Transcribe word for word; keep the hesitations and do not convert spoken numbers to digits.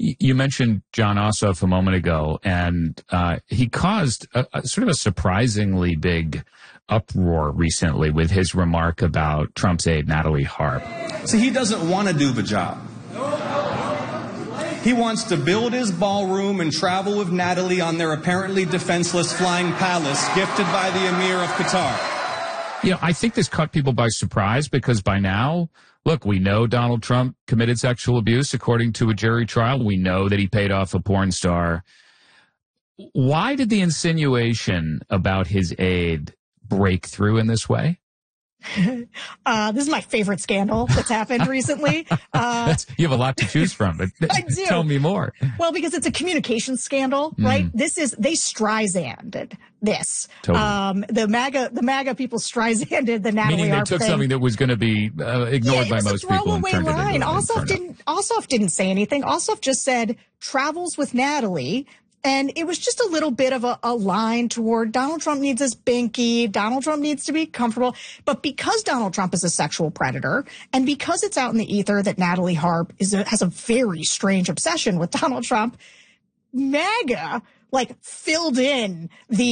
You mentioned Jon Ossoff a moment ago, and uh, he caused a, a sort of a surprisingly big uproar recently with his remark about Trump's aide, Natalie Harp. See, he doesn't want to do the job. He wants to build his ballroom and travel with Natalie on their apparently defenseless flying palace gifted by the Emir of Qatar. You know, I think this caught people by surprise because by now, look, we know Donald Trump committed sexual abuse according to a jury trial. We know that he paid off a porn star. Why did the insinuation about his aide break through in this way? Uh, this is my favorite scandal that's happened recently. Uh, that's, you have a lot to choose from, but I do. Tell me more. Well, because it's a communication scandal, right? Mm. This is, they Streisanded this. Totally. Um, the MAGA, the MAGA people Streisanded the Natalie Meaning they Harp took thing. something that was going to be uh, ignored yeah, by most people and turned line. it into Ossoff didn't, Ossoff didn't say anything. Ossoff just said travels with Natalie. And it was just a little bit of a, a line toward Donald Trump needs his binky. Donald Trump needs to be comfortable. But because Donald Trump is a sexual predator and because it's out in the ether that Natalie Harp is a, has a very strange obsession with Donald Trump, MAGA like filled in the